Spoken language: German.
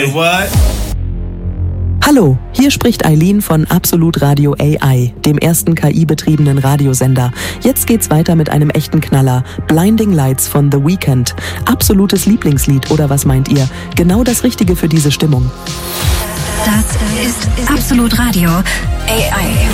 What? Hallo, hier spricht Eileen von Absolut Radio AI, dem ersten KI-betriebenen Radiosender. Jetzt geht's weiter mit einem echten Knaller. Blinding Lights von The Weeknd. Absolutes Lieblingslied, oder was meint ihr? Genau das Richtige für diese Stimmung. Das ist Absolut Radio AI.